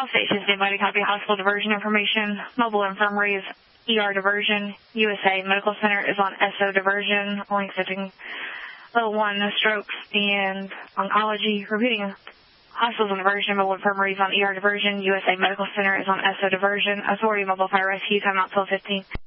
All stations stand by to copy hospital diversion information. Mobile infirmary is ER diversion. USA Medical Center is on SO diversion, only accepting level 1 strokes and oncology. Repeating, hospitals on diversion, mobile infirmary is on ER diversion. USA Medical Center is on SO diversion. Authority mobile fire rescue, time out till 15.